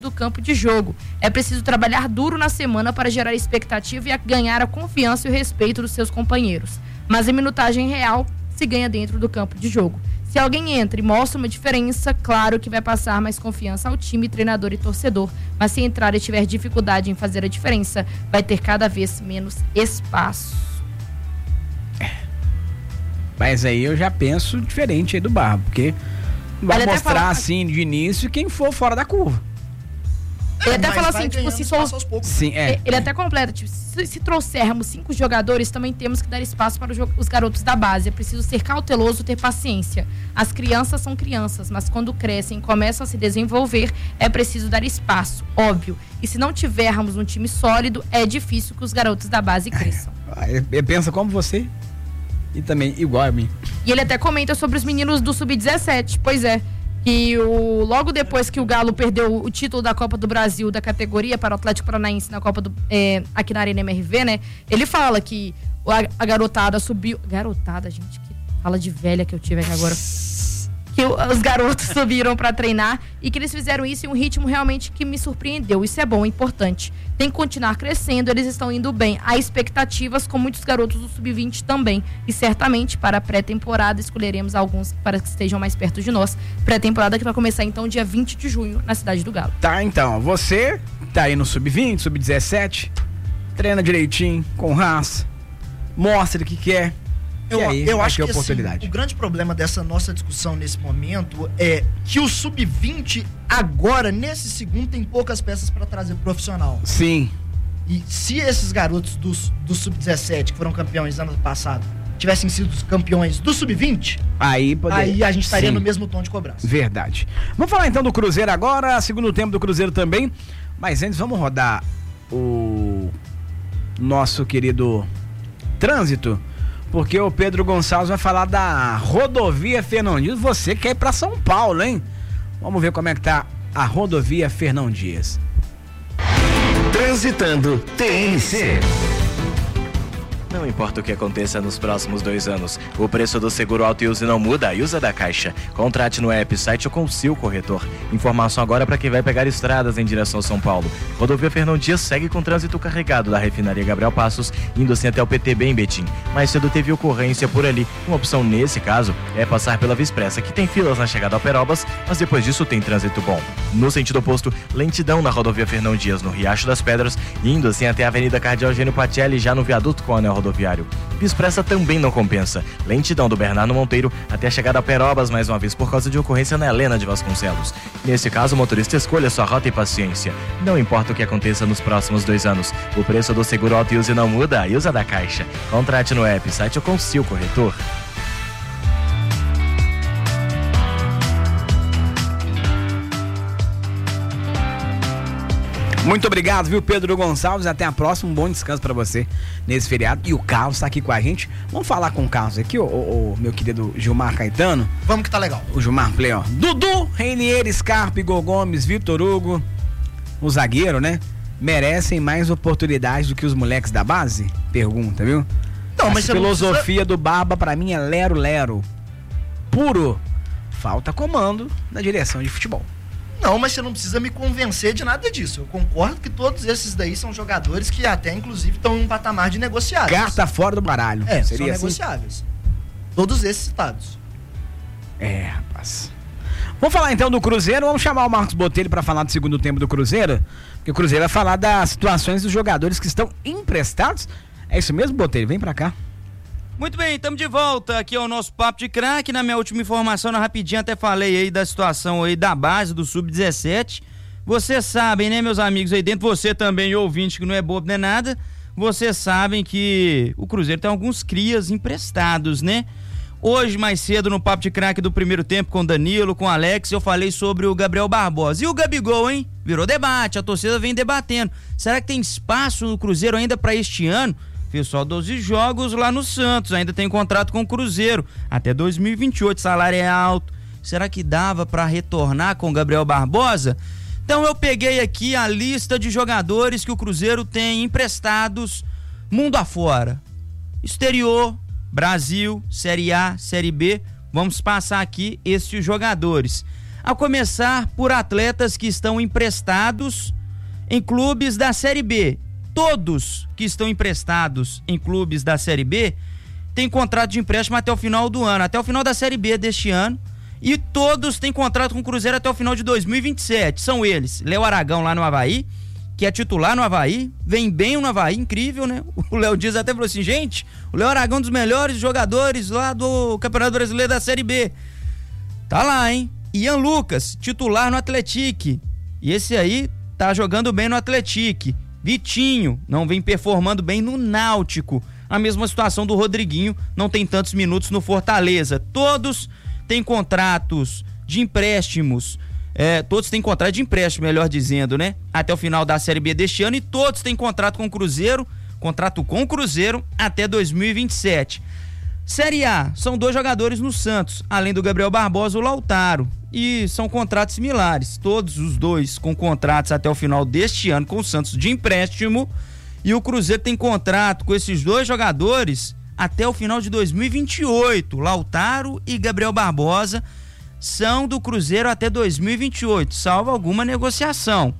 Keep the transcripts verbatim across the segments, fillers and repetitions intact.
do campo de jogo. É preciso trabalhar duro na semana para gerar expectativa e ganhar a confiança e o respeito dos seus companheiros. Mas a minutagem real se ganha dentro do campo de jogo. Se alguém entra e mostra uma diferença, claro que vai passar mais confiança ao time, treinador e torcedor. Mas se entrar e tiver dificuldade em fazer a diferença, vai ter cada vez menos espaço. É. Mas aí eu já penso diferente aí do Barba, porque vai Ele mostrar fala... assim de início quem for fora da curva. Ele até fala assim, tipo, se sou... Sim, é. Ele até completa, tipo, se, se trouxermos cinco jogadores, também temos que dar espaço para os, os garotos da base. É preciso ser cauteloso, ter paciência. As crianças são crianças, mas quando crescem e começam a se desenvolver, é preciso dar espaço, óbvio. E se não tivermos um time sólido, é difícil que os garotos da base cresçam. Ele pensa como você e também igual a mim. E ele até comenta sobre os meninos do sub dezessete, pois é. Que o, logo depois que o Galo perdeu o título da Copa do Brasil da categoria para o Atlético Paranaense na Copa do, é, aqui na Arena M R V, né? Ele fala que a, a garotada subiu. Garotada, gente, que fala de velha que eu tive aqui agora. Que os garotos subiram para treinar e que eles fizeram isso em um ritmo realmente que me surpreendeu. Isso é bom, é importante. Tem que continuar crescendo, eles estão indo bem. Há expectativas com muitos garotos do sub vinte também. E certamente para a pré-temporada escolheremos alguns para que estejam mais perto de nós. Pré-temporada que vai começar então dia vinte de junho na cidade do Galo. Tá, então, você tá aí no sub vinte, sub dezessete, treina direitinho, com raça, mostra o que quer. Eu, aí, eu acho que oportunidade. Assim, o grande problema dessa nossa discussão nesse momento é que o sub vinte agora, nesse segundo, tem poucas peças para trazer profissional. Sim. E se esses garotos do, do sub dezessete, que foram campeões ano passado, tivessem sido os campeões do sub vinte, aí, poder... aí a gente estaria Sim. no mesmo tom de cobrança. Verdade. Vamos falar então do Cruzeiro agora, segundo tempo do Cruzeiro também. Mas antes vamos rodar o nosso querido trânsito. Porque o Pedro Gonçalves vai falar da rodovia Fernão Dias. Você quer ir pra São Paulo, hein? Vamos ver como é que tá a rodovia Fernão Dias. Transitando T N C. Não importa o que aconteça nos próximos dois anos, o preço do seguro auto e uso não muda e usa da Caixa. Contrate no app, site ou com o seu corretor. Informação agora para quem vai pegar estradas em direção a São Paulo. Rodovia Fernão Dias segue com trânsito carregado da refinaria Gabriel Passos, indo assim até o P T B em Betim. Mais cedo teve ocorrência por ali. Uma opção nesse caso é passar pela Via Expressa, que tem filas na chegada ao Perobas, mas depois disso tem trânsito bom. No sentido oposto, lentidão na rodovia Fernão Dias, no Riacho das Pedras, indo assim até a Avenida Cardeal Eugênio Patelli, já no viaduto com o anel rodoviário. Via Expressa também não compensa. Lentidão do Bernardo Monteiro até a chegada a Perobas, mais uma vez por causa de ocorrência na Helena de Vasconcelos. Nesse caso, o motorista escolha sua rota e paciência. Não importa o que aconteça nos próximos dois anos, o preço do seguro auto e uso não muda e usa da Caixa. Contrate no app, site ou com o seu corretor. Muito obrigado, viu, Pedro Gonçalves? Até a próxima, um bom descanso pra você nesse feriado. E o Carlos tá aqui com a gente. Vamos falar com o Carlos aqui, o, o, o meu querido Gilmar Caetano. Vamos que tá legal. O Gilmar Play, ó. Dudu, Reinier, Scarpa, Igor Gomes, Vitor Hugo, o zagueiro, né? Merecem mais oportunidades do que os moleques da base? Pergunta, viu? Não, mas a filosofia precisa... do Barba, pra mim, é lero-lero. Puro. Falta comando da direção de futebol. Não, mas você não precisa me convencer de nada disso. Eu concordo que todos esses daí são jogadores que até, inclusive, estão em um patamar de negociáveis. Carta fora do baralho. É, seria são assim? negociáveis. Todos esses citados. É, rapaz. Vamos falar então do Cruzeiro. Vamos chamar o Marcos Botelho para falar do segundo tempo do Cruzeiro. Porque o Cruzeiro vai falar das situações dos jogadores que estão emprestados. É isso mesmo, Botelho? Vem pra cá. Muito bem, estamos de volta, aqui é o nosso Papo de Craque. Na minha última informação, na rapidinho, até falei aí da situação aí da base do sub dezessete. Vocês sabem, né, meus amigos aí dentro, você também, ouvinte, que não é bobo nem nada, vocês sabem que o Cruzeiro tem alguns crias emprestados, né? Hoje, mais cedo, no Papo de Craque do primeiro tempo, com o Danilo, com o Alex, eu falei sobre o Gabriel Barbosa. E o Gabigol, hein? Virou debate, a torcida vem debatendo. Será que tem espaço no Cruzeiro ainda para este ano? Fez só doze jogos lá no Santos, ainda tem contrato com o Cruzeiro até dois mil e vinte e oito, salário é alto. Será que dava para retornar com o Gabriel Barbosa? Então eu peguei aqui a lista de jogadores que o Cruzeiro tem emprestados mundo afora. Exterior, Brasil, Série A, Série B. Vamos passar aqui esses jogadores. A começar por atletas que estão emprestados em clubes da Série B. Todos que estão emprestados em clubes da Série B têm contrato de empréstimo até o final do ano, até o final da Série B deste ano. E todos têm contrato com o Cruzeiro até o final de dois mil e vinte e sete. São eles: Léo Aragão lá no Avaí, que é titular no Avaí, vem bem no Avaí, incrível, né? O Léo Dias até falou assim: gente, o Léo Aragão é um dos melhores jogadores lá do Campeonato Brasileiro da Série B. Tá lá, hein? Ian Lucas, titular no Atlético. E esse aí tá jogando bem no Atlético. Vitinho, não vem performando bem no Náutico. A mesma situação do Rodriguinho, não tem tantos minutos no Fortaleza. Todos têm contratos de empréstimos. É, todos têm contrato de empréstimo, melhor dizendo, né? Até o final da Série B deste ano, e todos têm contrato com o Cruzeiro, contrato com o Cruzeiro até dois mil e vinte e sete. Série A, são dois jogadores no Santos, além do Gabriel Barbosa, o Lautaro, e são contratos similares, todos os dois com contratos até o final deste ano com o Santos de empréstimo, e o Cruzeiro tem contrato com esses dois jogadores até o final de dois mil e vinte e oito, Lautaro e Gabriel Barbosa são do Cruzeiro até dois mil e vinte e oito, salvo alguma negociação.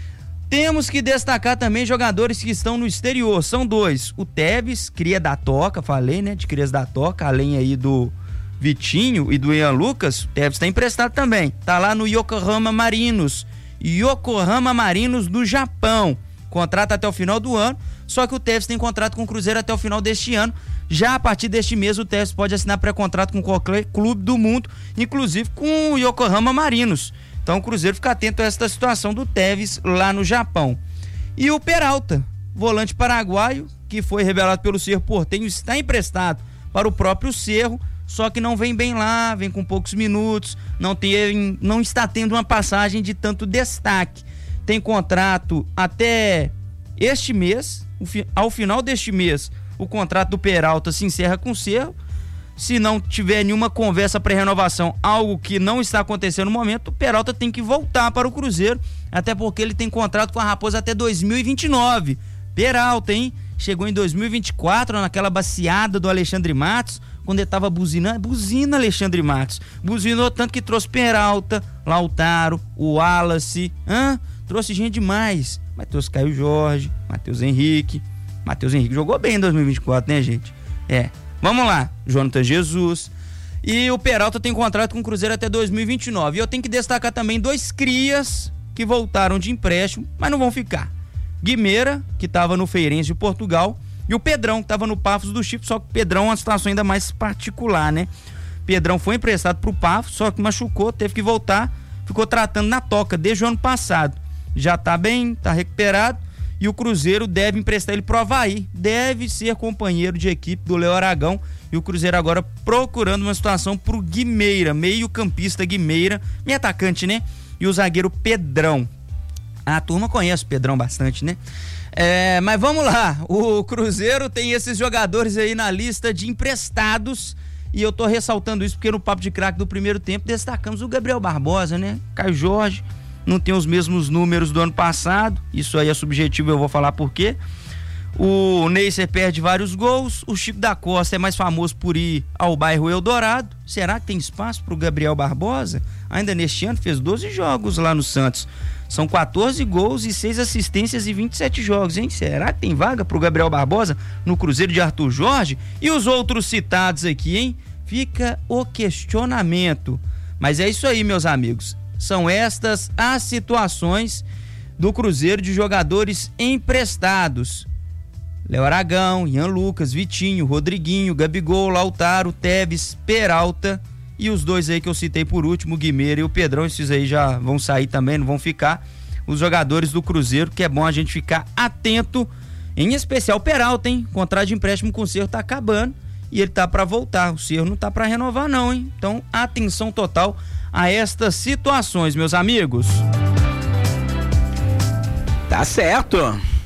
Temos que destacar também jogadores que estão no exterior, são dois: o Tevez, cria da Toca, falei, né, de crias da Toca, além aí do Vitinho e do Ian Lucas. O Tevez está emprestado também, tá lá no Yokohama Marinos, Yokohama Marinos do Japão, contrato até o final do ano, só que o Tevez tem contrato com o Cruzeiro até o final deste ano. Já a partir deste mês o Tevez pode assinar pré-contrato com qualquer clube do mundo, inclusive com o Yokohama Marinos. Então o Cruzeiro fica atento a esta situação do Tevez lá no Japão. E o Peralta, volante paraguaio, que foi revelado pelo Cerro Porteño, está emprestado para o próprio Cerro, só que não vem bem lá, vem com poucos minutos, não, tem, não está tendo uma passagem de tanto destaque. Tem contrato até este mês, ao final deste mês, o contrato do Peralta se encerra com o Cerro. Se não tiver nenhuma conversa pré-renovação, algo que não está acontecendo no momento, o Peralta tem que voltar para o Cruzeiro, até porque ele tem contrato com a Raposa até dois mil e vinte e nove. Peralta, hein? Chegou em dois mil e vinte e quatro, naquela baciada do Alexandre Matos, quando ele tava buzinando, buzina Alexandre Matos, buzinou tanto que trouxe Peralta, Lautaro, o Wallace, hã? Trouxe gente demais, mas trouxe Caio Jorge, Matheus Henrique. Matheus Henrique jogou bem em dois mil e vinte e quatro, né, gente? É. Vamos lá, Jonathan Jesus. E o Peralta tem contrato com o Cruzeiro até dois mil e vinte e nove. E eu tenho que destacar também dois crias que voltaram de empréstimo, mas não vão ficar. Guimeira, que estava no Feirense de Portugal, e o Pedrão, que estava no Pafos do Chipre, só que o Pedrão é uma situação ainda mais particular, né? Pedrão foi emprestado pro Pafos, só que machucou, teve que voltar, ficou tratando na Toca desde o ano passado. Já tá bem, tá recuperado. E o Cruzeiro deve emprestar ele pro Avaí, deve ser companheiro de equipe do Léo Aragão, e o Cruzeiro agora procurando uma situação pro Guimeira, meio campista Guimeira, meio atacante, né? E o zagueiro Pedrão. A turma conhece o Pedrão bastante, né? É, mas vamos lá, o Cruzeiro tem esses jogadores aí na lista de emprestados, e eu tô ressaltando isso porque no Papo de Craque do primeiro tempo destacamos o Gabriel Barbosa, né? Caio Jorge não tem os mesmos números do ano passado, isso aí é subjetivo, eu vou falar por quê. O Neisser perde vários gols, o Chico da Costa é mais famoso por ir ao bairro Eldorado. Será que tem espaço pro Gabriel Barbosa? Ainda neste ano fez doze jogos lá no Santos, são quatorze gols e seis assistências e vinte e sete jogos, hein? Será que tem vaga pro Gabriel Barbosa no Cruzeiro de Arthur Jorge? E os outros citados aqui, hein? Fica o questionamento. Mas é isso aí, meus amigos. São estas as situações do Cruzeiro de jogadores emprestados. Léo Aragão, Ian Lucas, Vitinho, Rodriguinho, Gabigol, Lautaro, Tevez, Peralta e os dois aí que eu citei por último, o Guimeira e o Pedrão. Esses aí já vão sair também, não vão ficar. Os jogadores do Cruzeiro, que é bom a gente ficar atento, em especial o Peralta, hein? O contrato de empréstimo com o Cerro tá acabando e ele tá para voltar. O Cerro não tá para renovar não, hein? Então, atenção total a estas situações, meus amigos. Tá certo.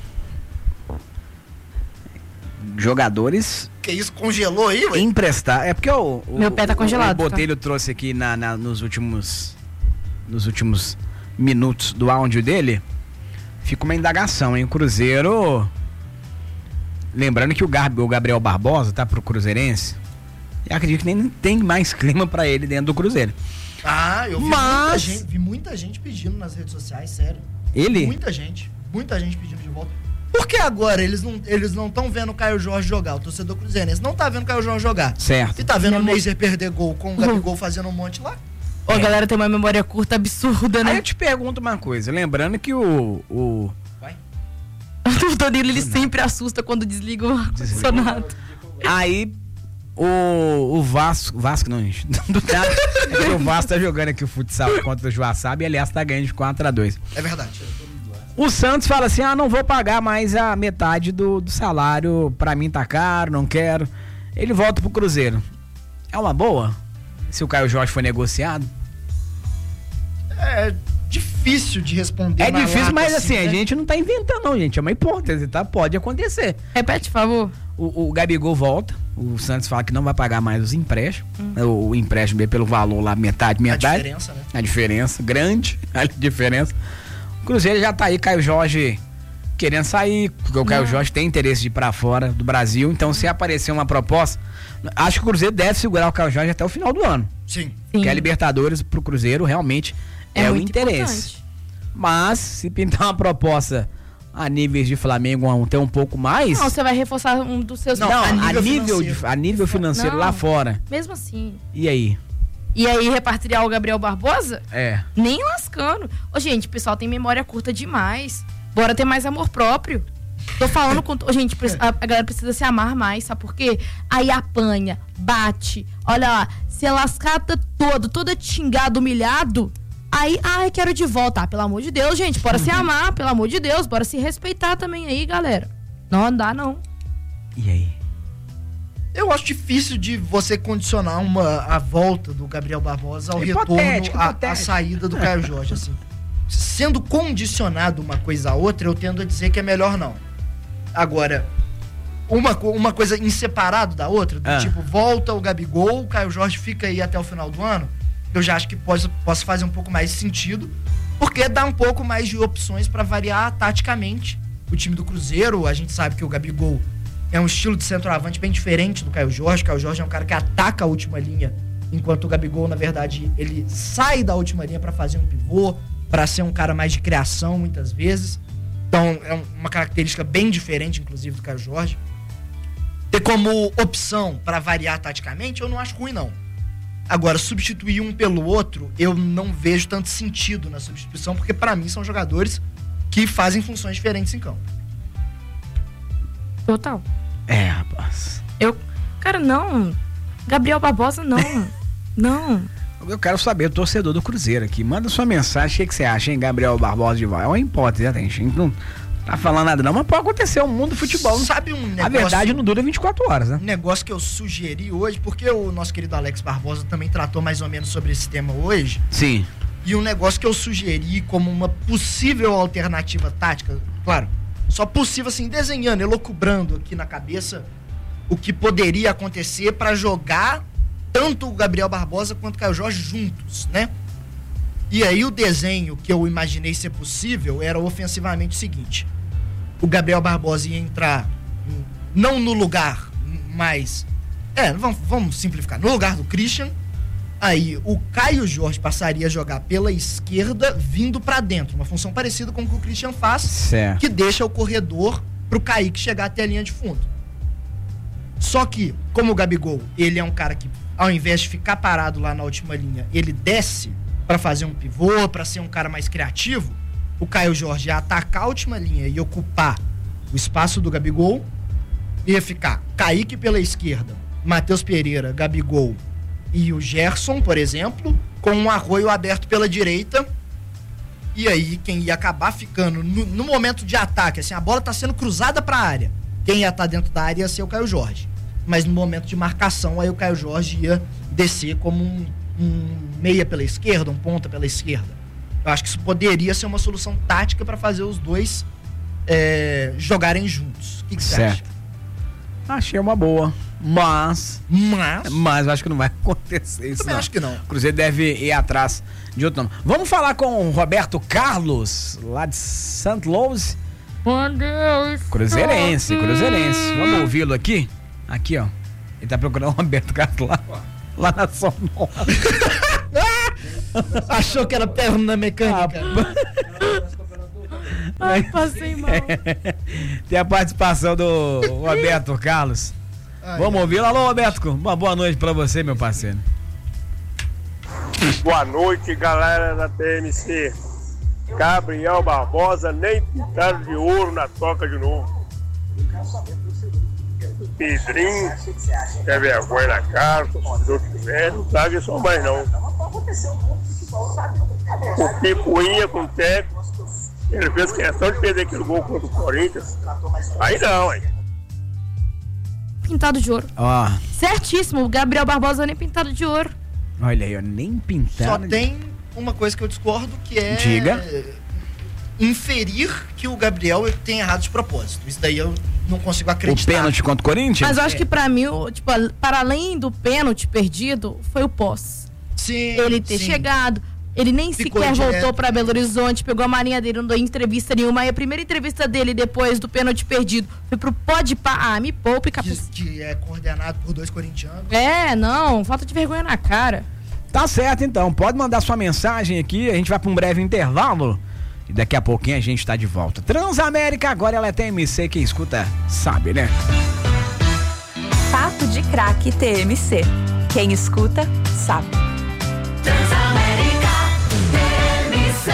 Jogadores... Que isso, congelou aí, ué? Emprestar. É porque o... o Meu pé tá congelado. O, o Botelho tá? trouxe aqui na, na, nos últimos... Nos últimos minutos do áudio dele. Fica uma indagação, hein? O Cruzeiro... Lembrando que o, Gar, o Gabriel Barbosa tá pro Cruzeirense. Eu acredito que nem tem mais clima pra ele dentro do Cruzeiro. Ah, eu vi, Mas... muita gente, vi muita gente pedindo nas redes sociais, sério. Ele? Muita gente. Muita gente pedindo de volta. Por que agora eles não eles não estão vendo o Caio Jorge jogar? O torcedor cruzeirense não tá vendo o Caio Jorge jogar. Certo. E tá vendo Minha o Neiser perder gol com o Gabigol fazendo um monte lá? Ó, a galera tem uma memória curta absurda, Aí né? eu te pergunto uma coisa, lembrando que o... o... Vai. O Danilo, ele sempre assusta quando desliga o ar-condicionado. Aí o, o Vasco... Vasco não, gente. Do nada, é que o Vasco tá jogando aqui o futsal contra o Joaçaba e, aliás, tá ganhando de quatro a dois. É verdade. O Santos fala assim, ah, não vou pagar mais a metade do, do salário, pra mim tá caro, não quero. Ele volta pro Cruzeiro. É uma boa? Se o Caio Jorge for negociado? É difícil de responder. É na difícil, lata, mas assim, né? a gente não tá inventando não, gente. É uma hipótese, tá? Pode acontecer. Repete, por favor. O, o Gabigol volta, o Santos fala que não vai pagar mais os empréstimos. Hum. O, o empréstimo pelo valor lá, metade, metade. A diferença, né? A diferença, grande a diferença. O Cruzeiro já tá aí, Caio Jorge querendo sair, porque o Caio não. Jorge tem interesse de ir pra fora do Brasil, então se aparecer uma proposta, acho que o Cruzeiro deve segurar o Caio Jorge até o final do ano. Sim. Sim. Porque a Libertadores pro Cruzeiro realmente é, é o interesse. Importante. Mas, se pintar uma proposta a níveis de Flamengo até um pouco mais... Não, você vai reforçar um dos seus... Não, não a nível, a nível, de, a nível financeiro não, lá fora. Mesmo assim. E aí? E aí, repatriar o Gabriel Barbosa? É. Nem lascando. Ô, gente, o pessoal tem memória curta demais. Bora ter mais amor próprio. Tô falando com... Ô, gente, a, a galera precisa se amar mais, sabe por quê? Aí apanha, bate, olha lá, se é lascada todo, toda xingado, humilhado... Aí, ai, quero de volta. Ah, pelo amor de Deus, gente, bora se amar, pelo amor de Deus, bora se respeitar também aí, galera. Não dá, não. E aí? Eu acho difícil de você condicionar uma, a volta do Gabriel Barbosa ao hipotético, retorno, à saída do Caio Jorge, assim. Sendo condicionado uma coisa a outra, eu tendo a dizer que é melhor não. Agora, uma, uma coisa em separado da outra, do ah. tipo, volta o Gabigol, o Caio Jorge fica aí até o final do ano, eu já acho que posso, posso fazer um pouco mais de sentido, porque dá um pouco mais de opções para variar taticamente. O time do Cruzeiro, a gente sabe que o Gabigol é um estilo de centroavante bem diferente do Caio Jorge. O Caio Jorge é um cara que ataca a última linha, enquanto o Gabigol, na verdade, ele sai da última linha para fazer um pivô, para ser um cara mais de criação, muitas vezes. Então, é uma característica bem diferente, inclusive, do Caio Jorge. Ter como opção para variar taticamente, eu não acho ruim, não. Agora, substituir um pelo outro, eu não vejo tanto sentido na substituição, porque para mim são jogadores que fazem funções diferentes em campo. Total. É, rapaz. Eu, cara, não. Gabriel Barbosa, não. Não. Eu quero saber, o torcedor do Cruzeiro aqui, manda sua mensagem, o que, que você acha, hein, Gabriel Barbosa de Val? É uma hipótese, né, gente? Não tá falando nada não, mas pode acontecer, o mundo do futebol. Sabe um negócio... A verdade não dura vinte e quatro horas, né? Um negócio que eu sugeri hoje, porque o nosso querido Alex Barbosa também tratou mais ou menos sobre esse tema hoje. Sim. E um negócio que eu sugeri como uma possível alternativa tática, claro, só possível assim, desenhando, elucubrando aqui na cabeça o que poderia acontecer para jogar tanto o Gabriel Barbosa quanto o Caio Jorge juntos, né? E aí o desenho que eu imaginei ser possível era ofensivamente o seguinte: o Gabriel Barbosa ia entrar não no lugar, mas é, vamos, vamos simplificar, no lugar do Christian. Aí o Caio Jorge passaria a jogar pela esquerda, vindo pra dentro, uma função parecida com o que o Christian faz, certo, que deixa o corredor pro Kaique chegar até a linha de fundo. Só que, como o Gabigol, ele é um cara que, ao invés de ficar parado lá na última linha, ele desce pra fazer um pivô, pra ser um cara mais criativo, o Caio Jorge ia atacar a última linha e ocupar o espaço do Gabigol, ia ficar Kaique pela esquerda, Matheus Pereira, Gabigol e o Gerson, por exemplo, com um Arroio aberto pela direita. E aí quem ia acabar ficando no, no momento de ataque, assim, a bola tá sendo cruzada pra área, quem ia estar dentro da área ia ser o Caio Jorge, mas no momento de marcação aí o Caio Jorge ia descer como um, um meia pela esquerda, um ponta pela esquerda. Eu acho que isso poderia ser uma solução tática para fazer os dois é, jogarem juntos. O que, que você acha? Achei uma boa, mas... Mas? Mas eu acho que não vai acontecer isso. Também não. acho que não. O Cruzeiro deve ir atrás de outro nome. Vamos falar com o Roberto Carlos, lá de Saint Louis. Meu Deus. Cruzeirense, cruzeirense. Vamos ouvi-lo aqui? Aqui, ó. Ele tá procurando o Roberto Carlos lá, lá na Sonora. Achou que era perna mecânica. Ai, passei mal. Tem a participação do Roberto Carlos. Ai, Vamos ouvi-lo. Alô, Roberto. Uma boa noite pra você, meu parceiro. Boa noite, galera da T M C. Gabriel Barbosa nem pintaram de ouro na toca de novo. Pedrinho, tem vergonha na cara, torcedor que tiver, não sabe só mais não. O Picuinha com o técnico, ele fez questão de perder aquele gol contra o Corinthians. Aí não, aí. Pintado de ouro. Ó. Certíssimo, o Gabriel Barbosa nem pintado de ouro. Olha aí, ó, nem pintado. Só tem uma coisa que eu discordo, que é... Diga. Inferir que o Gabriel tem errado de propósito. Isso daí eu não consigo acreditar. O pênalti contra o Corinthians? Mas eu acho É. que pra mim, o- tipo, a- para além do pênalti perdido, foi o pós. Sim, Ele ter sim. chegado, ele nem Ficou sequer indireto. voltou pra Belo Horizonte, pegou a marinha dele, não deu entrevista nenhuma. E a primeira entrevista dele depois do pênalti perdido foi pro Podpah. Ah, me poupe, capuz. De, de, é coordenado por dois corintianos. É, não, falta de vergonha na cara. Tá certo, então. Pode mandar sua mensagem aqui. A gente vai pra um breve intervalo. E daqui a pouquinho a gente tá de volta. Transamérica, agora ela é T M C. Quem escuta sabe, né? Papo de Craque T M C. Quem escuta, sabe. Transamérica T M C.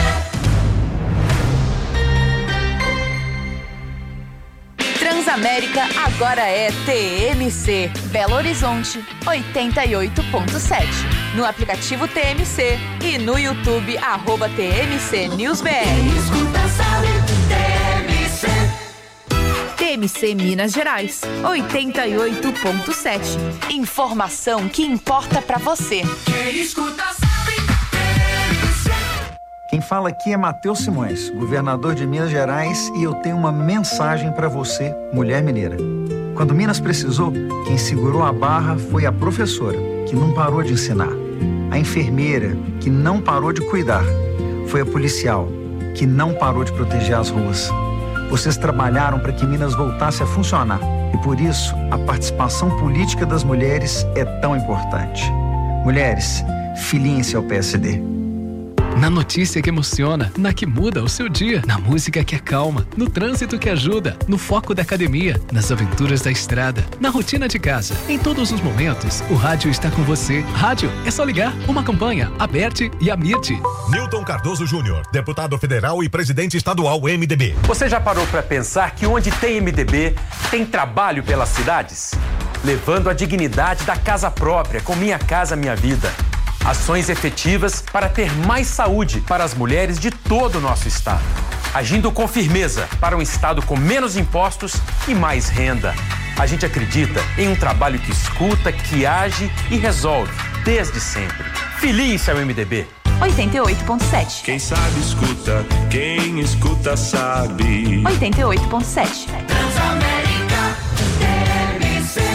Transamérica agora é T M C. Belo Horizonte, oitenta e oito ponto sete. No aplicativo T M C e no YouTube, arroba T M C News B R. Quem escuta sabe, T M C. T M C Minas Gerais, oitenta e oito ponto sete. Informação que importa pra você. Quem escuta sabe, T M C. Quem fala aqui é Matheus Simões, governador de Minas Gerais, e eu tenho uma mensagem para você, mulher mineira. Quando Minas precisou, quem segurou a barra foi a professora, que não parou de ensinar. A enfermeira, que não parou de cuidar. Foi a policial, que não parou de proteger as ruas. Vocês trabalharam para que Minas voltasse a funcionar. E por isso, a participação política das mulheres é tão importante. Mulheres, filiem-se ao P S D. Na notícia que emociona, na que muda o seu dia, na música que acalma, no trânsito que ajuda, no foco da academia, nas aventuras da estrada, na rotina de casa. Em todos os momentos, o rádio está com você. Rádio é só ligar. Uma campanha, Aberte e Amirte. Newton Cardoso Júnior, deputado federal e presidente estadual M D B. Você já parou para pensar que onde tem M D B, tem trabalho pelas cidades? Levando a dignidade da casa própria com Minha Casa Minha Vida. Ações efetivas para ter mais saúde para as mulheres de todo o nosso estado. Agindo com firmeza para um estado com menos impostos e mais renda. A gente acredita em um trabalho que escuta, que age e resolve, desde sempre. Filie-se ao M D B. oitenta e oito ponto sete. Quem sabe escuta, quem escuta sabe. oitenta e oito ponto sete. Transamérica T M C.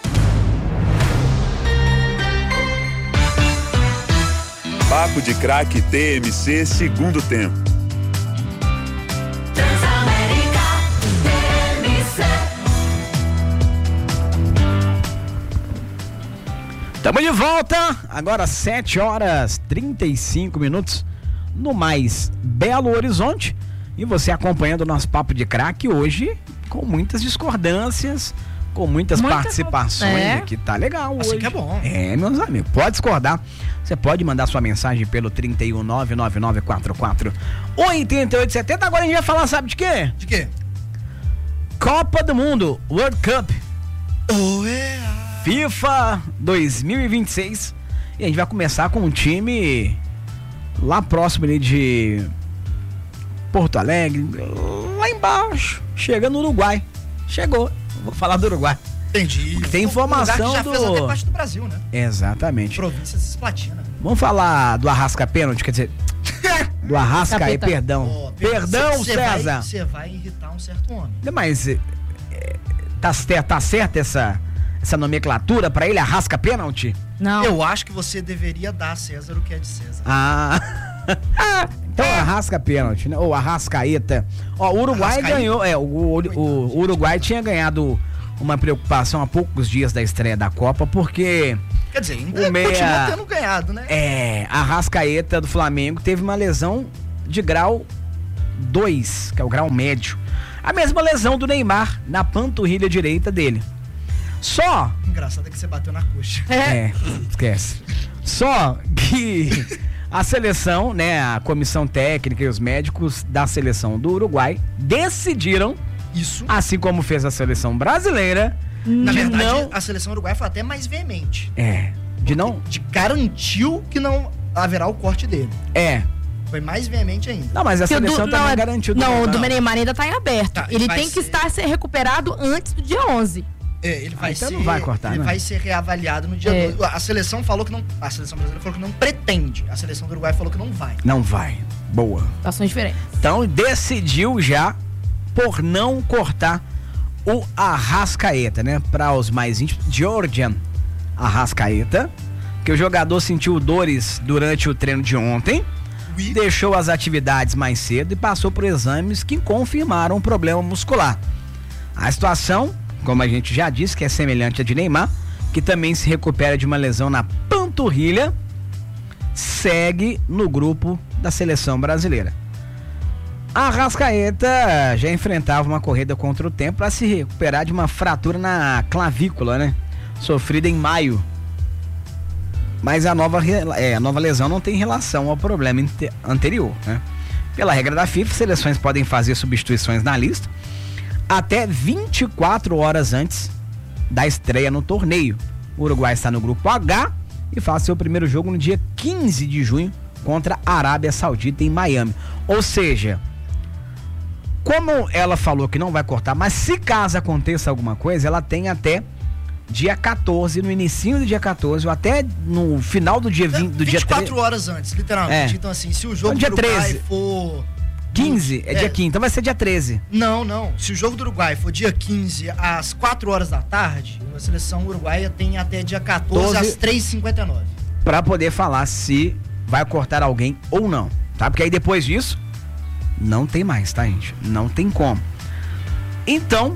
Papo de Craque T M C, segundo tempo. Transamérica T M C. Tamo de volta, agora sete horas e trinta e cinco minutos, no mais Belo Horizonte. E você acompanhando o nosso Papo de Craque hoje, com muitas discordâncias, com muitas Muita participações é. aqui. Tá legal Assim hoje. que é bom. É, meus amigos, pode discordar. Você pode mandar sua mensagem pelo trinta e um, nove nove nove quatro quatro, oito oito sete zero. Agora a gente vai falar, sabe de quê? De quê? Copa do Mundo, World Cup. Oh, é. FIFA dois mil e vinte e seis. E a gente vai começar com um time lá próximo ali de Porto Alegre, lá embaixo, chegando no Uruguai. Chegou, vou falar do Uruguai. Entendi. Tem Um informação lugar que já fez do- até parte do Brasil, né? Exatamente. Província Cisplatina. Vamos falar do Arrasca pênalti, quer dizer, do Arrasca aí, Capeta. perdão. Ó, Perdão, cê- cê César. vai- Você vai irritar um certo homem. Mas é, tá, cer- tá certa essa, essa nomenclatura pra ele, Arrasca pênalti? Não. Eu acho que você deveria dar a César o que é de César. Ah. Então Arrasca pênalti, né? Ou Arrascaeta. Ó, o Uruguai Arrascaeta? ganhou, é, o, o, o- o Uruguai tinha ganhado uma preocupação há poucos dias da estreia da Copa, porque Quer dizer, ainda o meia, continua tendo ganhado, né? É, a Arrascaeta do Flamengo teve uma lesão de grau dois, que é o grau médio. A mesma lesão do Neymar na panturrilha direita dele. Só... Engraçado é que você bateu na coxa. É, esquece. Só que a seleção, né, a comissão técnica e os médicos da seleção do Uruguai decidiram, isso, assim como fez a seleção brasileira, na de verdade, não... a seleção uruguaia foi até mais veemente. É, de não... De garantiu que não haverá o corte dele. É. Foi mais veemente ainda. Não, mas a Porque seleção do- também não, garantiu. Não, o do Neymar. Neymar ainda tá em aberto. Tá, ele vai tem que ser- estar ser recuperado antes do dia onze. É, ele vai então ser, não vai cortar, ele né? vai ser reavaliado no dia É. dois. A seleção falou que não, a seleção brasileira falou que não pretende. A seleção do Uruguai falou que não vai. Não vai. Boa. Situações diferentes. Então decidiu já por não cortar o Arrascaeta, né? Para os mais íntimos, Georgian Arrascaeta, que o jogador sentiu dores durante o treino de ontem, Oui. deixou as atividades mais cedo e passou por exames que confirmaram um problema muscular. A situação, como a gente já disse, que é semelhante à de Neymar, que também se recupera de uma lesão na panturrilha, segue no grupo da seleção brasileira. A Arrascaeta já enfrentava uma corrida contra o tempo para se recuperar de uma fratura na clavícula, né? Sofrida em maio. Mas a nova, re- é, a nova lesão não tem relação ao problema inte- anterior, né? Pela regra da FIFA, seleções podem fazer substituições na lista até vinte e quatro horas antes da estreia no torneio. O Uruguai está no grupo H e faz seu primeiro jogo no dia quinze de junho contra a Arábia Saudita em Miami. Ou seja, como ela falou que não vai cortar, mas se caso aconteça alguma coisa, ela tem até dia quatorze, no inicinho do dia quatorze, ou até no final do dia vinte, do dia vinte e quatro treze. horas antes, literalmente. É. Então, assim, se o jogo Então, dia do Uruguai treze. for. quinze, é, É. dia quinze, então vai ser dia treze. Não, não. Se o jogo do Uruguai for dia quinze às quatro horas da tarde, a seleção uruguaia tem até dia quatorze doze às três e cinquenta e nove. Pra poder falar se vai cortar alguém ou não, tá? Porque aí depois disso, não tem mais, tá, gente? Não tem como. Então,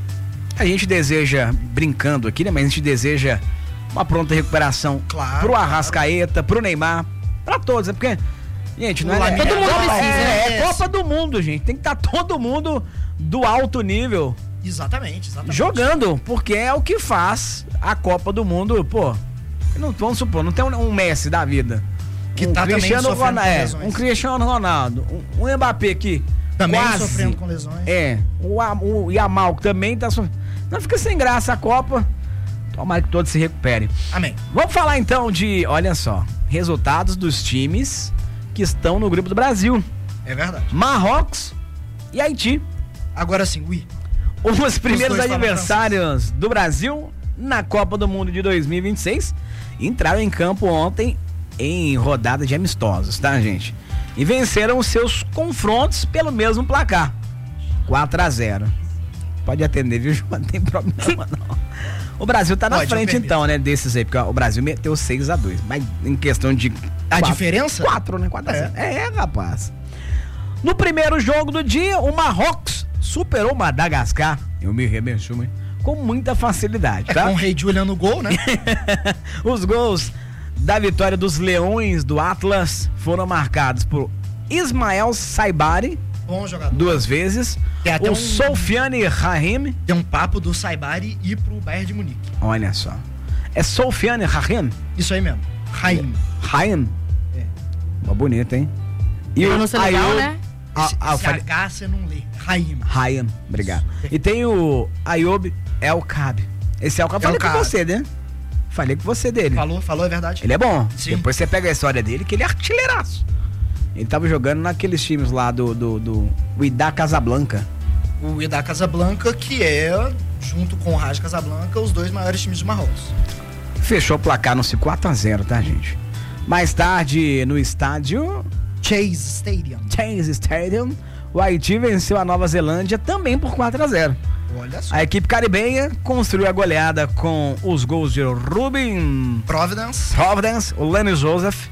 a gente deseja, brincando aqui, né? Mas a gente deseja uma pronta recuperação Claro, pro claro. Arrascaeta, pro Neymar, pra todos, é porque, gente, não O é... Lamine é, Todo mundo Copa- precisa, é, né? é Copa do Mundo, gente. Tem que estar todo mundo do alto nível Exatamente, exatamente. jogando, porque é o que faz a Copa do Mundo, pô. Não, vamos supor, não tem um, um Messi da vida. Que um tá também Cristiano sofrendo Ronaldo, com é, lesões. um Cristiano Ronaldo, um, um Mbappé que Também quase, sofrendo com lesões. É, o, A- o Yamal que também tá sofrendo. Não fica sem graça a Copa. Tomara que todos se recuperem. Amém. Vamos falar então de, olha só, resultados dos times que estão no grupo do Brasil. É verdade. Marrocos e Haiti. Agora sim, Ui. Os primeiros dois falam adversários do Brasil na Copa do Mundo de dois mil e vinte e seis entraram em campo ontem em rodada de amistosos, tá, gente? E venceram os seus confrontos pelo mesmo placar, quatro a zero. Pode atender, viu, Ju? Não tem problema, não. O Brasil tá na Pode, eu frente, permito. então, né, desses aí, porque ó, o Brasil meteu seis a dois. Mas em questão de... A quatro- diferença? quatro, né? quatro a zero. É. é, rapaz. No primeiro jogo do dia, o Marrocos superou o Madagascar, eu me rebenço, hein? Com muita facilidade, É tá? com o Rei Julian no gol, né? Os gols da vitória dos Leões do Atlas foram marcados por Ismael Saibari, Bom jogador. duas vezes, Tem até o um- Sofiane Rahim, Tem um papo do Saibari ir pro Bayern de Munique. olha só, é Sofiane Rahim? Isso aí mesmo. Raim. Rahim? É. Uma bonita, hein? E Pronúncia legal, Ayoub- né? Ah, Esse, ah, eu esse falei- H você não lê. Raim. Ryan, obrigado. E tem o Ayoub El Kab. Esse El Kab, falei com Kab. você, né? Falei com você dele. Falou, falou, é verdade. Ele é bom. Sim. Depois você pega a história dele, que ele é artilheiraço. Ele tava jogando naqueles times lá do, do, do Wydad Casablanca. O Wydad Casablanca, que é, junto com o Raja Casablanca, os dois maiores times do Marrocos. Fechou o placar no quatro a zero, tá, gente? Mais tarde, no estádio Chase Stadium. Chase Stadium, o Haiti venceu a Nova Zelândia também por quatro a zero. Olha só. A equipe caribenha construiu a goleada com os gols de Ruben Providence. Providence, o Lenny Joseph,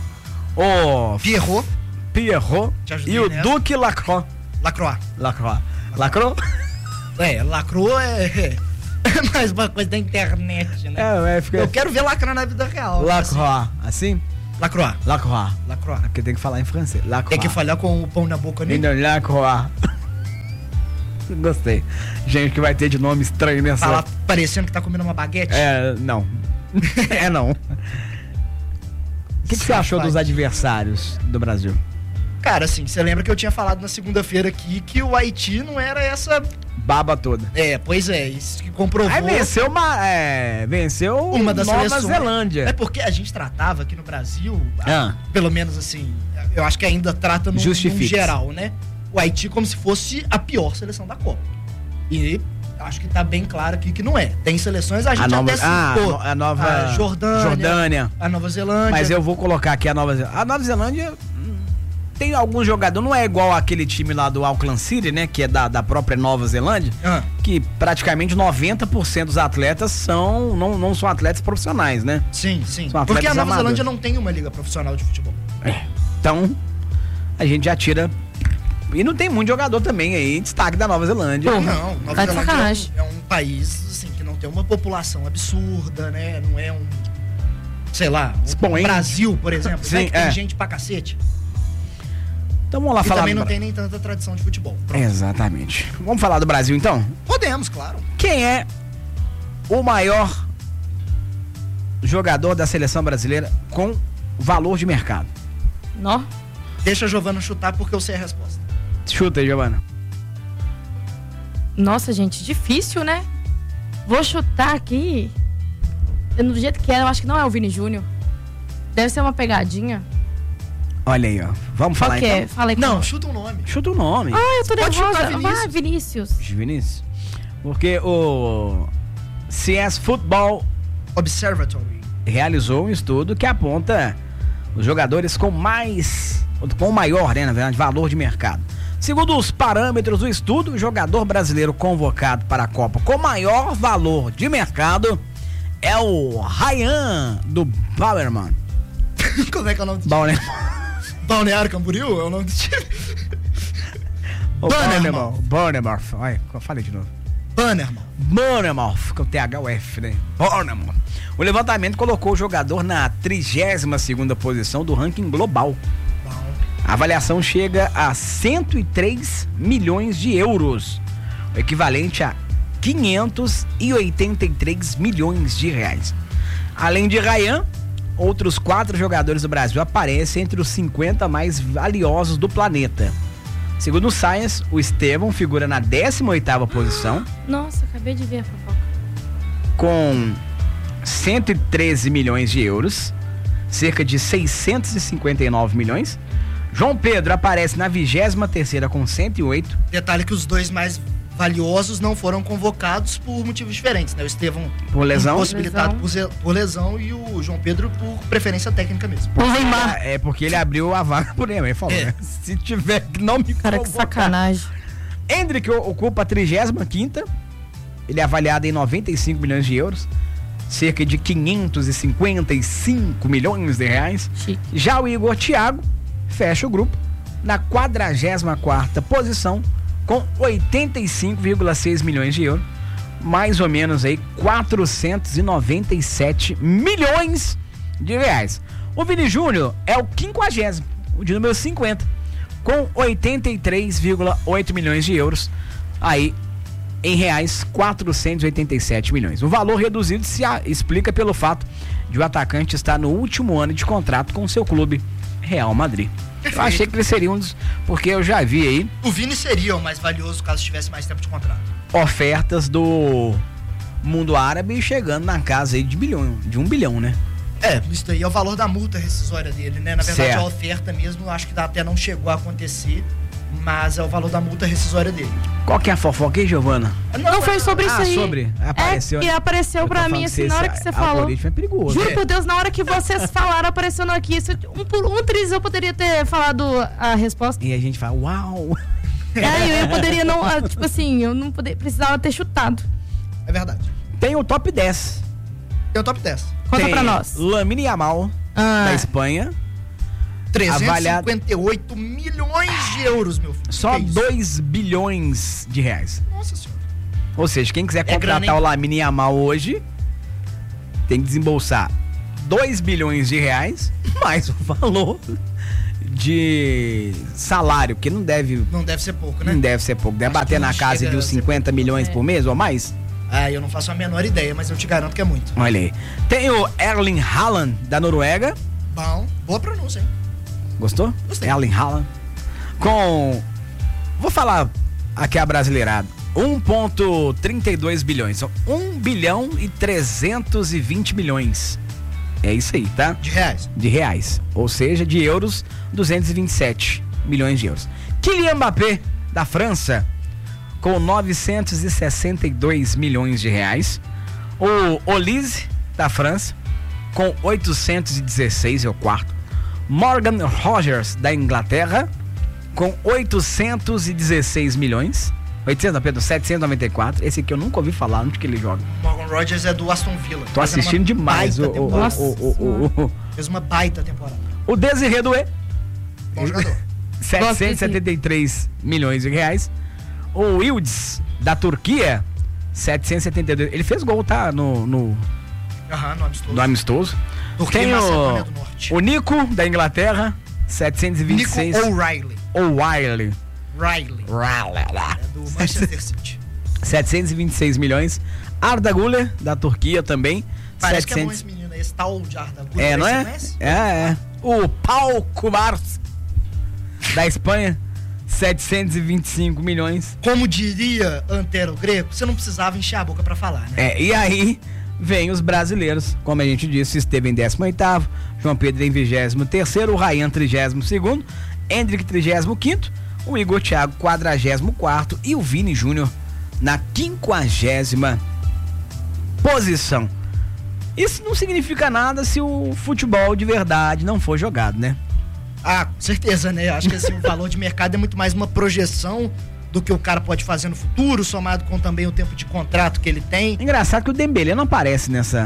o Pierrot. Pierrot Te ajudei e o nessa. Duque Lacroix. Lacroix. Lacroix. Lacroix? É, Lacroix é, é, Mais uma coisa da internet, né? É, é, fica... Eu quero ver lacrar na vida real. Lacroix, assim? Lacroix. Lacroix. Lacroix. É porque tem que falar em francês. Lacroix. Tem que falar com o pão na boca, né? Não, Lacroix. Gostei. Gente que vai ter de nome estranho nessa... Fala parecendo que tá comendo uma baguete. É, não. É, não. O que, que você achou dos adversários do Brasil? Cara, assim, você lembra que eu tinha falado na segunda-feira aqui que o Haiti não era essa... Baba toda. É, pois é, isso que comprovou... Aí venceu uma... É, venceu uma das Nova seleções. Zelândia. É porque a gente tratava aqui no Brasil, Ah. pelo menos assim, eu acho que ainda trata no, no Justifique-se. geral, né? O Haiti como se fosse a pior seleção da Copa. E acho que tá bem claro aqui que não é. Tem seleções, a gente a nova, até citou. Ah, a nova a Jordânia, Jordânia. a Nova Zelândia. Mas eu vou colocar aqui a Nova Zelândia. A Nova Zelândia hum, tem alguns jogadores, não é igual aquele time lá do Auckland City, né? Que é da, da própria Nova Zelândia. Ah. Que praticamente noventa por cento dos atletas são, não, não são atletas profissionais, né? Sim, sim. São Porque a atletas Nova amadores. Zelândia não tem uma liga profissional de futebol. É. Então, a gente já tira... E não tem muito jogador também aí, destaque da Nova Zelândia. Não, Nova Tá de Zelândia é sacanagem. um, é um país assim, que não tem uma população absurda, né? Não é um, sei lá, um Expoente. Brasil, por exemplo, Sim, né? Que é. tem gente pra cacete. Então vamos lá E falar também do não Bra- tem nem tanta tradição de futebol. Pronto. Exatamente. Vamos falar do Brasil então? Podemos, claro. Quem é o maior jogador da seleção brasileira com valor de mercado? Nó. Deixa a Giovana chutar porque eu sei a resposta. Chuta aí, Giovana. Nossa, gente, difícil, né? Vou chutar aqui. Do jeito que é, eu acho que não é o Vini Júnior. Deve ser uma pegadinha. Olha aí, ó. Vamos Qual falar que é? então? Fala aí. Não, qual- chuta um nome. Chuta o nome. Ah, eu tô Pode nervosa. chutar, Vinícius. Vai, Vinícius. Vinícius. Porque o C S Football Observatory realizou um estudo que aponta os jogadores com mais, com maior, né, na verdade, valor de mercado. Segundo os parâmetros do estudo, o jogador brasileiro convocado para a Copa com maior valor de mercado é o Ryan do Ballerman. Como é que é o nome do time? Ballerman. Balneário Camboriú é o nome do time? O Bannerman. Bannerman. Olha, eu falei de novo. Bannerman. Bannerman, com T H U F, né? Bannerman. O levantamento colocou o jogador na trigésima segunda posição do ranking global. A avaliação chega a cento e três milhões de euros, o equivalente a quinhentos e oitenta e três milhões de reais. Além de Ryan, outros quatro jogadores do Brasil aparecem entre os cinquenta mais valiosos do planeta. Segundo o Science, o Estevão figura na décima oitava posição, Nossa, acabei de ver a fofoca. com cento e treze milhões de euros, cerca de seiscentos e cinquenta e nove milhões. João Pedro aparece na vigésima terceira com cento e oito. Detalhe que os dois mais valiosos não foram convocados por motivos diferentes, né? O Estevão Por lesão. impossibilitado Lesão. Por, ze- por lesão e o João Pedro por preferência técnica mesmo. É porque ele abriu a vaga por ele. Ele falou, É. né? Se tiver que não me Cara, que convocar. sacanagem. Hendrick ocupa a trigésima quinta. Ele é avaliado em noventa e cinco milhões de euros, cerca de quinhentos e cinquenta e cinco milhões de reais. Chique. Já o Igor Thiago fecha o grupo na quadragésima quarta posição com oitenta e cinco vírgula seis milhões de euros, mais ou menos aí quatrocentos e noventa e sete milhões de reais. O Vini Júnior é o quinquagésimo, o de número cinquenta, com oitenta e três vírgula oito milhões de euros, aí em reais quatrocentos e oitenta e sete milhões. O valor reduzido se a- explica pelo fato de o atacante estar no último ano de contrato com seu clube Real Madrid. Perfeito. Eu achei que ele seria um dos, porque eu já vi aí O Vini seria o mais valioso caso tivesse mais tempo de contrato. ofertas do mundo árabe chegando na casa aí de bilhão, de um bilhão, né? É, isso daí é o valor da multa rescisória dele, né? Na verdade, Certo. a oferta mesmo, acho que até não chegou a acontecer, mas é o valor da multa rescisória dele. Qual que é a fofoca aí, Giovana? Não, foi sobre isso Ah, aí. sobre? Apareceu, É, e né? apareceu Eu tô pra falando mim, que assim, na hora que esse você falou. algoritmo é perigoso. Juro É. por Deus, na hora que vocês falaram, apareceu aqui. Isso, um por um triz eu poderia ter falado a resposta. E a gente fala, uau! É, eu poderia não. ah, Tipo assim, eu não poder, precisava ter chutado. É verdade. Tem o top dez. Tem o top dez. Conta Tem pra nós. Lamine Yamal, Ah. da Espanha. trezentos e Avaliado- cinquenta e oito milhões de euros, meu filho. Só Que isso? dois bilhões de reais. Nossa senhora. Ou seja, quem quiser É contratar grana, hein? o Lamine Yamal hoje tem que desembolsar dois bilhões de reais mais o valor de salário, que não deve, Não deve ser pouco, né? não deve ser pouco. Deve Acho bater que não na casa chega de a uns ser cinquenta milhões por mês ou mais. Ah, eu não faço a menor ideia, mas eu te garanto que é muito. Olha aí. Tem o Erling Haaland, da Noruega. Bom, boa pronúncia, hein? Gostou? Gostei. Erling Haaland. Com... Vou falar aqui a brasileirada. um vírgula trinta e dois bilhões. São um bilhão e trezentos e vinte milhões. É isso aí, tá? De reais. De reais. Ou seja, de euros, duzentos e vinte e sete milhões de euros. Kylian Mbappé, da França, com novecentos e sessenta e dois milhões de reais. O Olise, da França, com oitocentos e dezesseis, é o quarto. Morgan Rogers, da Inglaterra, com oitocentos e dezesseis milhões. oitocentos, não, Pedro, setecentos e noventa e quatro. Esse aqui eu nunca ouvi falar, onde que ele joga. Morgan Rogers é do Aston Villa. Tô assistindo demais o, o, o, o, o, o, Fez uma baita temporada. o Desiré Doué, Bom jogador. setecentos e setenta e três milhões de reais. O Yildiz, da Turquia, setecentos e setenta e dois. Ele fez gol, tá? No, no, Aham, no amistoso. no amistoso. Turquia Tem e Macedônia o, do Norte. o Nico, da Inglaterra, setecentos e vinte e seis. Nico O'Reilly. O'Reilly. Riley. É do Manchester City. setecentos e vinte e seis milhões. Arda Güler, da Turquia também. Parece que é bom setecentos. esse menino aí, esse tal de Arda Güler. É, não Você é? conhece? É, é. O Pau Cubars, da Espanha, setecentos e vinte e cinco milhões. Como diria Antero Greco, você não precisava encher a boca pra falar, né? É, e aí vem os brasileiros, como a gente disse, esteve em décimo oitavo, João Pedro em vigésimo terceiro, o Ryan trigésimo segundo, Hendrick trigésimo quinto, o Igor Thiago quadragésimo quarto e o Vini Júnior na quinquagésima posição. Isso não significa nada se o futebol de verdade não for jogado, né? Ah, com certeza, né? Acho que assim, o valor de mercado é muito mais uma projeção do que o cara pode fazer no futuro, somado com também o tempo de contrato que ele tem. Engraçado que o Dembélé não aparece nessa...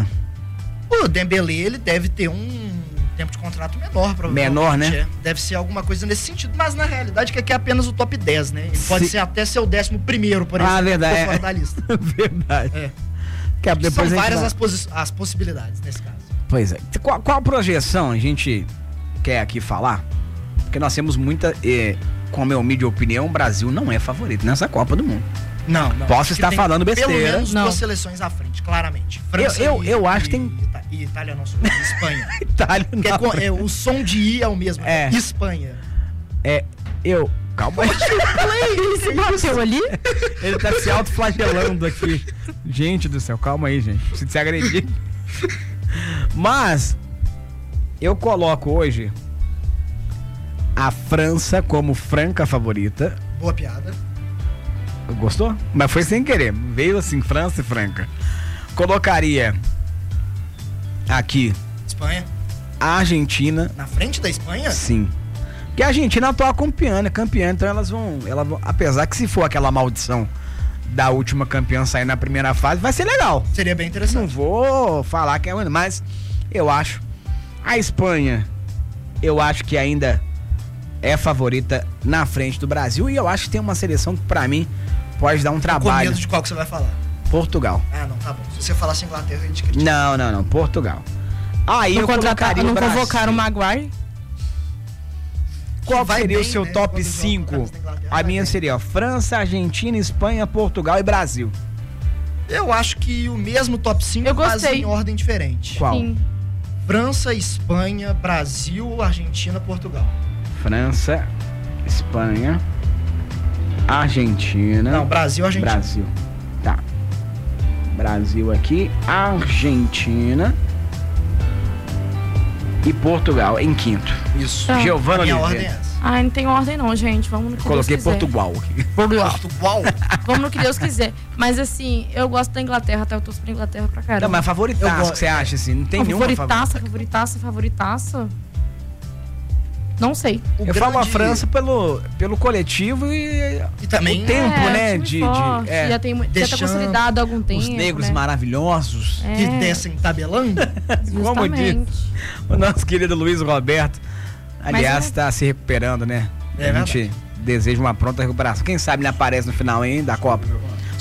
O Dembélé, ele deve ter um tempo de contrato menor, provavelmente. Menor, né? É. Deve ser alguma coisa nesse sentido, mas na realidade que aqui é apenas o top dez, né? Ele pode Se- ser até ser o décimo primeiro, por exemplo, Ah, verdade. fora da lista. Verdade. É. Que depois São a gente várias vai- as, posi- as possibilidades nesse caso. Pois é. Qual, qual projeção a gente quer aqui falar? Porque nós temos muita... Eh, como é humilde opinião, o Brasil não é favorito nessa Copa do Mundo. Não, não. Posso Acho que estar tem falando besteira. Pelo menos Não. duas seleções à frente, claramente. França Eu- eu- e, eu acho e, que tem- Ita- e Itália não, sou Espanha. Itália Porque é na com- frente. é, o som de I é o mesmo. É. Espanha. É, eu... Calma aí. Você bateu ali? Ele tá se autoflagelando aqui. Gente do céu, calma aí, gente. Preciso se agredir. Mas, eu coloco hoje a França como franca favorita. Boa piada. Gostou? Mas foi sem querer. Veio assim, França e franca. Colocaria aqui Espanha. a Argentina. Na frente da Espanha? Sim. Porque a Argentina é atual campeã, né? Campeã, então elas vão, elas vão. Apesar que se for aquela maldição da última campeã sair na primeira fase, vai ser legal. Seria bem interessante. Não vou falar que é ruim, mas eu acho. A Espanha, eu acho que ainda é favorita na frente do Brasil. E eu acho que tem uma seleção que, pra mim, pode dar um Com trabalho. medo de qual que você vai falar. Portugal. Ah, não, tá bom. Se você falasse Inglaterra, a gente critica. Não, não, não. Portugal. Aí Não, eu contratar, colocaria não o Brasil. convocaram o Maguire? Qual vai seria o bem, seu né, top quando joga cinco? contra a Inglaterra, A vai minha bem. seria ó, França, Argentina, Espanha, Portugal e Brasil. Eu acho que o mesmo top cinco, Eu mas gostei. em ordem diferente. Qual? Sim. França, Espanha, Brasil, Argentina, Portugal. França, Espanha, Argentina. Não, Brasil, Argentina. Brasil. Tá. Brasil aqui, Argentina e Portugal em quinto. Isso. Tá. Giovana A minha Oliveira. ordem é essa. Ai, não tem ordem não, gente. Vamos no que Coloquei Deus quiser. Portugal aqui. Portugal. Vamos no que Deus quiser. Mas assim, eu gosto da Inglaterra, até eu torço pra Inglaterra pra caramba. Não, mas Eu favoritaço gosto. que você acha assim? Não tem nenhuma favorita. favoritaça, favoritaça, favoritaça. Não sei. O Eu falo a grande- França pelo, pelo coletivo e, E também o tempo, É, né? time De, forte, de é, já tem mu- já tá Deschamps, consolidado há algum tempo. os negros né? maravilhosos. É, que descem tabelando. Como diz justamente. o nosso querido Luiz Roberto. Aliás, é- está se recuperando, né? É a gente deseja uma pronta recuperação. Quem sabe ele aparece no final hein, da Copa.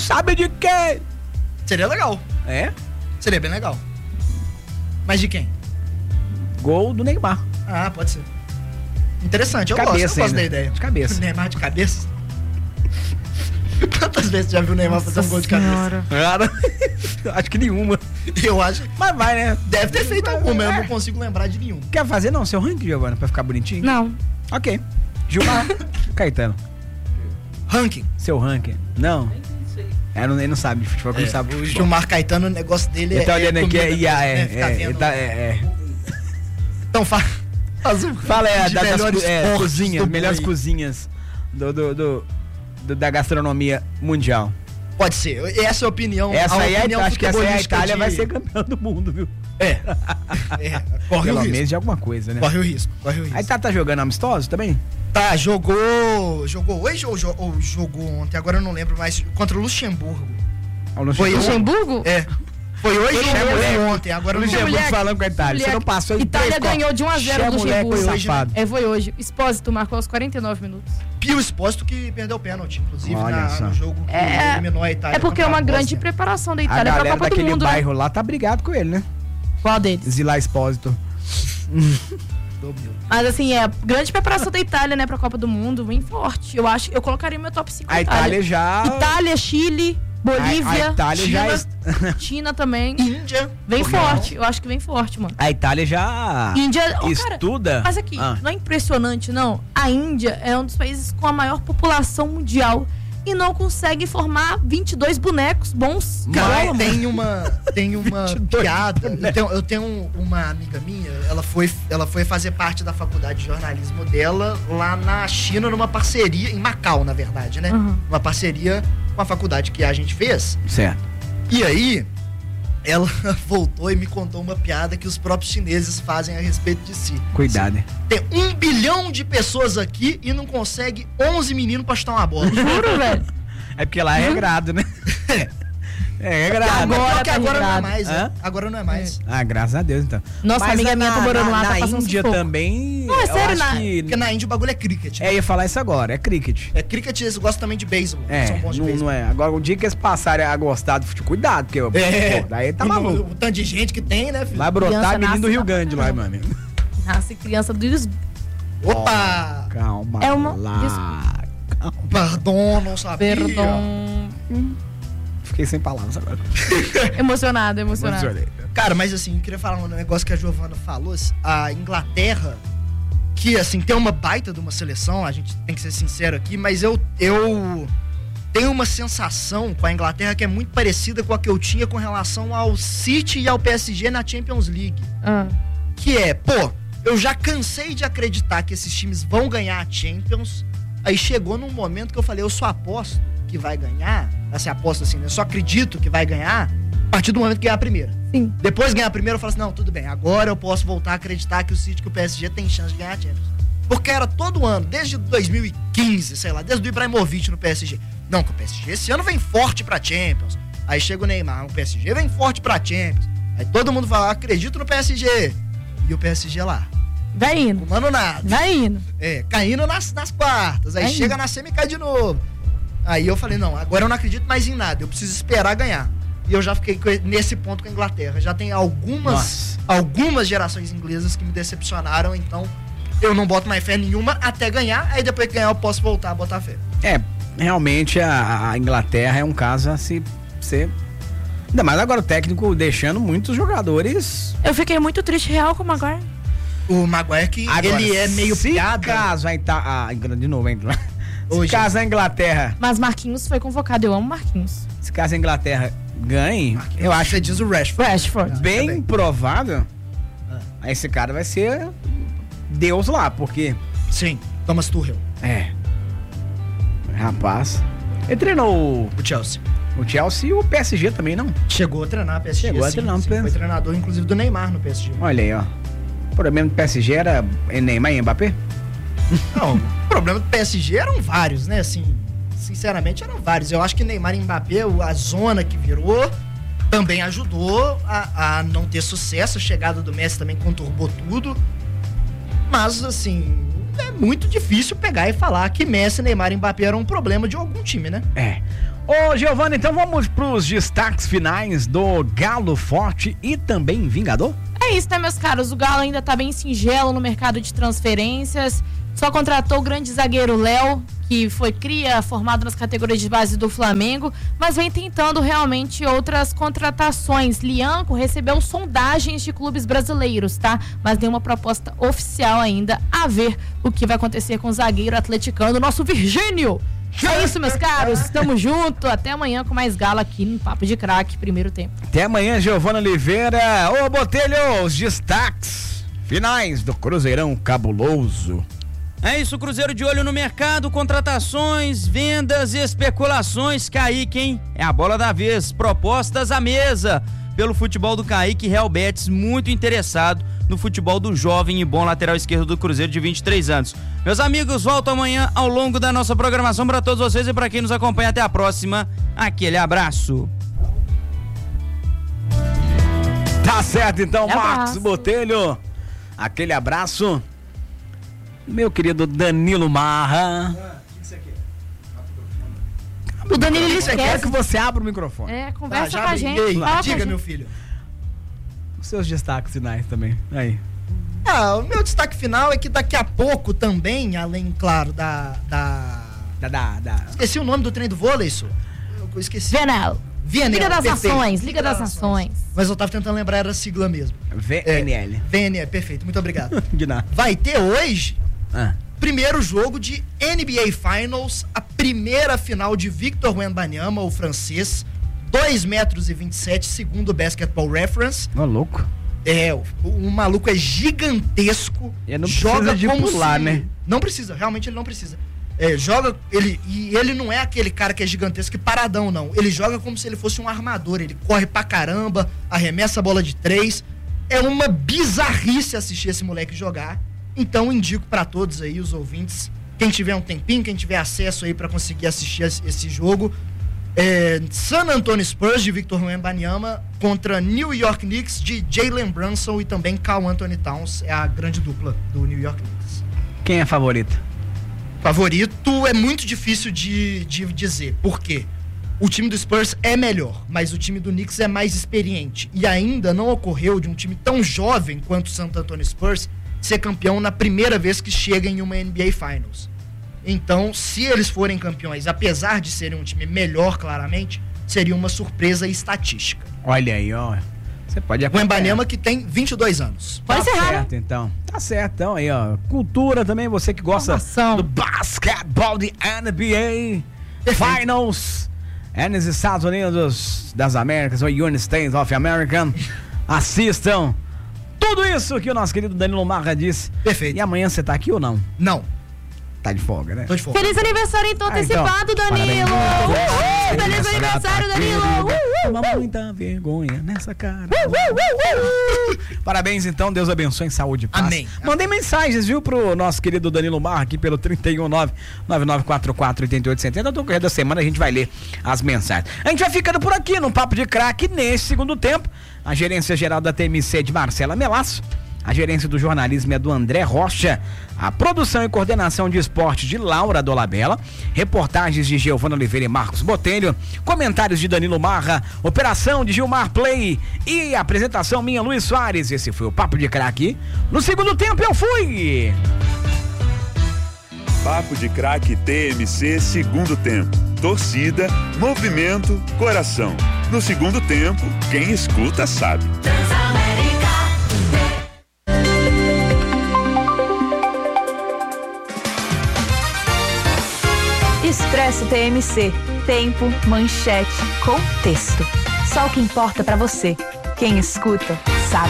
sabe de quê? Seria legal. É? Seria bem legal. Mas de quem? Gol do Neymar. Ah, pode ser. Interessante, eu Cabeça gosto, eu gosto ainda. da ideia. De cabeça. Neymar de cabeça? Quantas vezes você já viu o Neymar fazer um gol de cabeça? Cara, acho que nenhuma. Eu acho. Mas vai, né? Deve ter feito Vai, alguma, vai. eu não consigo lembrar de nenhum. Quer fazer não, seu ranking, Giovana, pra ficar bonitinho? Não. Ok. Gilmar Caetano. Ranking? Seu ranking. Não. É, não ele não sabe de futebol, É, não sabe de o futebol. Gilmar Caetano, o negócio dele Ele é. tá olhando aqui, é comida I A, mesmo, é, né? Ficar é, vendo- ele tá- é, é. Então fala. Faz um Fala é, de da, das melhores co- é, cortes cozinhas, do melhores boi. cozinhas do, do, do- do- da gastronomia mundial. Pode ser, essa é a opinião. Essa aí, é, opinião acho que essa aí a futebolística Itália de- vai ser campeã do mundo, viu? É. é. Corre Pelo o risco. menos de alguma coisa, né? Corre o risco, corre o risco. Aí tá, tá jogando amistoso também? Tá, jogou. Jogou hoje ou, jo- ou jogou ontem? Agora eu não lembro mais. Contra o Luxemburgo. Foi Luxemburgo? É. Foi hoje Foi ou moleque. foi ontem? Agora eu não Luxemburgo lembro. falando com a Itália. Você não passou em Itália três ganhou Copas. de um a zero do Che, moleque, Luxemburgo. foi safado. É, foi hoje. Expósito marcou aos quarenta e nove minutos. Pio Expósito que perdeu o pênalti, inclusive, Olha na- só. no jogo que É, eliminou a Itália. é porque é contra uma a grande Bósnia. preparação da A Itália pra galera Copa do daquele Mundo, bairro né? lá tá brigado com ele, né? Qual deles? Zilá Expósito. Mas assim, é grande preparação da Itália, né, pra Copa do Mundo, bem forte. Eu acho, eu colocaria meu top cinco A Itália já... Itália, Chile, Bolívia, A- a Itália já China, est- China também. Índia. Vem Por que forte, eu acho que vem forte, mano. A Itália já Índia, ó, cara, estuda... mas aqui, Ah. não é impressionante, não? A Índia é um dos países com a maior população mundial e não consegue formar vinte e dois bonecos bons. Cara, Bola, mano. tem uma, tem uma piada. Eu tenho, eu tenho um- uma amiga minha, ela foi, ela foi fazer parte da faculdade de jornalismo dela lá na China, numa parceria, em Macau, na verdade, né? Uhum. Uma parceria com a faculdade que a gente fez. Certo. E aí, ela voltou e me contou uma piada que os próprios chineses fazem a respeito de si. Cuidado, hein? Tem um bilhão de pessoas aqui e não consegue onze meninos pra chutar uma bola. Juro, velho. É porque lá é regrado, né? É regrado. Agora, tá agora não é regrado. mais, Hã? né? Agora não é mais. Ah, graças a Deus, então. Nossa, Mas amiga na- minha tá morando lá, na, tá na passando Índia sufoco. também. Não, é eu sério, acho na- que... Porque na Índia o bagulho é cricket. É, ia falar isso agora, é cricket. É cricket, eles gostam também de beisebol. É, São bons de não, beisebol. não é. Agora, o dia que eles passarem a gostar do futebol, cuidado, porque É. pô, daí tá E no- maluco. O tanto de gente que tem, né, filho? Vai brotar Criança menino nasce do Rio na- Grande lá, mano. Nasce criança do Opa! Calma É uma- lá. Perdão, não sabia. Perdão. Fiquei sem palavras agora. Emocionada, emocionada. Emocionei. Cara, mas assim, eu queria falar um negócio que a Giovana falou. A Inglaterra, que assim, tem uma baita de uma seleção, a gente tem que ser sincero aqui, mas eu, eu tenho uma sensação com a Inglaterra que é muito parecida com a que eu tinha com relação ao City e ao P S G na Champions League. Ah. Que é, pô, eu já cansei de acreditar que esses times vão ganhar a Champions. Aí chegou num momento que eu falei, eu só aposto que vai ganhar, assim, aposto assim, eu só acredito que vai ganhar a partir do momento que ganhar a primeira. Sim. Depois de ganhar a primeira, eu falo assim, não, tudo bem, agora eu posso voltar a acreditar que o City e o P S G tem chance de ganhar a Champions. Porque era todo ano, desde dois mil e quinze, sei lá, desde o Ibrahimovic no P S G. Não, que o P S G esse ano vem forte pra Champions. Aí chega o Neymar, o P S G vem forte pra Champions. Aí todo mundo fala, acredito no P S G. E o P S G lá. Vai indo. Fumando nada. Vai indo. É, caindo nas, nas quartas. Aí Vai chega indo. na semi e cai de novo. Aí eu falei, não, agora eu não acredito mais em nada. Eu preciso esperar ganhar. E eu já fiquei com- nesse ponto com a Inglaterra. Já tem algumas, Nossa. algumas gerações inglesas que me decepcionaram. Então eu não boto mais fé nenhuma até ganhar. Aí depois que ganhar eu posso voltar a botar fé. É, realmente a, a Inglaterra é um caso a se ser. Ainda mais agora o técnico deixando muitos jogadores. Eu fiquei muito triste real com o Maguire. O Maguire que Agora, ele é meio se piada. caso a Ita... a, de novo, hein? Se Hoje. caso a Inglaterra, Mas Marquinhos foi convocado. Eu amo Marquinhos. se caso a Inglaterra ganhe, eu acho Você diz o Rashford. Rashford. bem também. provável. Ah. Esse cara vai ser Deus lá, porque Sim, Thomas Tuchel, é. Rapaz, ele treinou o, o Chelsea. o Chelsea e o P S G também, não? Chegou a treinar a P S G. Chegou a sim, treinar no sim. P S G. Foi treinador, inclusive, do Neymar no P S G. Olha aí, ó. O problema do P S G era Neymar e Mbappé? Não, o problema do P S G eram vários, né? Assim, sinceramente, eram vários. Eu acho que Neymar e Mbappé, o- a zona que virou, também ajudou a, a não ter sucesso. A chegada do Messi também conturbou tudo. Mas, assim, é muito difícil pegar e falar que Messi, Neymar e Mbappé eram um problema de algum time, né? É. Ô, Giovana, então vamos pros destaques finais do Galo Forte e também Vingador? É isso, né, meus caros? O Galo ainda tá bem singelo no mercado de transferências. Só contratou o grande zagueiro Léo, que foi cria, formado nas categorias de base do Flamengo, mas vem tentando realmente outras contratações. Lianco recebeu sondagens de clubes brasileiros, tá? Mas nenhuma proposta oficial ainda. A ver o que vai acontecer com o zagueiro atleticano, nosso Virgínio. É isso, meus caros. Estamos juntos. Até amanhã com mais Galo aqui no Papo de Craque, primeiro tempo. Até amanhã, Giovana Oliveira. Ô, Botelho, os destaques finais do Cruzeirão Cabuloso. É isso, Cruzeiro de olho no mercado, contratações, vendas e especulações. Kaique, hein? É a bola da vez. Propostas à mesa pelo futebol do Kaique. Real Betis muito interessado no futebol do jovem e bom lateral esquerdo do Cruzeiro de vinte e três anos. Meus amigos, volto amanhã ao longo da nossa programação para todos vocês e para quem nos acompanha. Até a próxima. Aquele abraço. Tá certo, então, Abraço. Marcos Botelho. Aquele abraço. Meu querido Danilo Marra. O Danilo ele Você quer esquece. que você abra o microfone. É, conversa Ah, já com a vi. gente. E aí, fala com a diga, gente. meu filho. Os seus destaques finais também. Aí. Ah, o meu destaque final é que daqui a pouco também, além, claro, da... da... Da, da, da. Esqueci o nome do trem do vôlei, isso. Eu esqueci. Venel. Vienel, Liga das perfeito. Nações, Liga das Nações. Mas eu tava tentando lembrar, era a sigla mesmo. V N L. V N L, perfeito, muito obrigado. De nada. Vai ter hoje, Ah. primeiro jogo de N B A Finals, a primeira final de Victor Wembanyama, o francês, dois metros e vinte e sete, segundo o Basketball Reference. Ô, louco. É, o, o maluco é gigantesco. E não joga precisa de como pular, se- né? Não precisa, realmente ele não precisa. É, joga, ele, e ele não é aquele cara que é gigantesco e paradão, não. Ele joga como se ele fosse um armador, ele corre pra caramba, arremessa a bola de três. É uma bizarrice assistir esse moleque jogar. Então indico pra todos aí, os ouvintes, quem tiver um tempinho, quem tiver acesso aí pra conseguir assistir esse, esse jogo. É, San Antonio Spurs de Victor Wembanyama contra New York Knicks de Jalen Brunson e também Karl Anthony Towns. É a grande dupla do New York Knicks. Quem é favorito? Favorito é muito difícil de, de dizer. Por quê? O time do Spurs é melhor, mas o time do Knicks é mais experiente. E ainda não ocorreu de um time tão jovem quanto o San Antonio Spurs ser campeão na primeira vez que chega em uma N B A Finals. Então, se eles forem campeões, apesar de serem um time melhor, claramente, seria uma surpresa estatística. Olha aí, ó. Você pode O acompanhar. Wembanyama que tem vinte e dois anos. Pode Tá encerrar, né? certo, então. Tá certo, então aí, ó. Cultura também, você que gosta Informação. do basquetebol de N B A Finals. É nos Estados Unidos das Américas, ou United States of America. Assistam tudo isso que o nosso querido Danilo Marra disse. Perfeito. E amanhã você tá aqui ou não? Não, Tá de folga, né? tô de folga. Feliz aniversário então Ah, então, antecipado, Danilo! parabéns. Uhul! Feliz aniversário, Danilo! Uhul! Toma muita vergonha nessa cara. Parabéns, então. Deus abençoe, saúde e paz. Amém. Mandei mensagens, viu, pro nosso querido Danilo Marra aqui pelo três um nove, nove nove quatro quatro, oito oito sete zero. No correr da semana a gente vai ler as mensagens. A gente vai ficando por aqui no Papo de Craque nesse segundo tempo. A gerência geral da T M C é de Marcela Melasso. A gerência do jornalismo é do André Rocha. A produção e coordenação de esporte de Laura Dolabella. Reportagens de Giovana Oliveira e Marcos Botelho. Comentários de Danilo Marra. Operação de Gilmar Play. E apresentação minha, Luiz Soares. Esse foi o Papo de Craque. No segundo tempo eu fui. Papo de Craque T M C, segundo tempo. Torcida, movimento, coração. No segundo tempo, quem escuta sabe. Expresso T M C. Tempo, manchete, contexto. Só o que importa pra você. Quem escuta, sabe.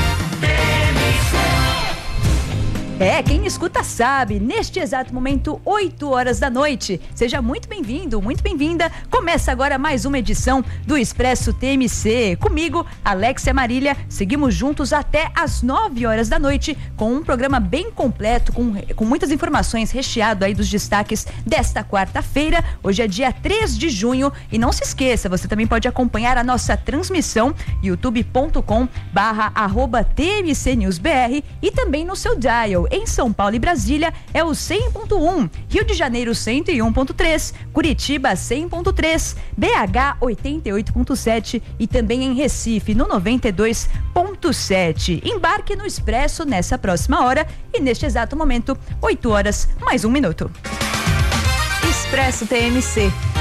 É, quem escuta sabe. Neste exato momento, oito horas da noite. Seja muito bem-vindo, muito bem-vinda. Começa agora mais uma edição do Expresso T M C. Comigo, Alexia Marília. Seguimos juntos até às nove horas da noite com um programa bem completo, com, com muitas informações, recheado aí dos destaques desta quarta-feira. Hoje é dia três de junho e não se esqueça, você também pode acompanhar a nossa transmissão youtube ponto com barra arroba T M C News B R e também no seu dial rádio em São Paulo e Brasília é o cem ponto um, Rio de Janeiro cento e um ponto três, Curitiba cem ponto três, B H oitenta e oito ponto sete e também em Recife no noventa e dois ponto sete. Embarque no Expresso nessa próxima hora e neste exato momento, oito horas mais um minuto. Expresso T M C.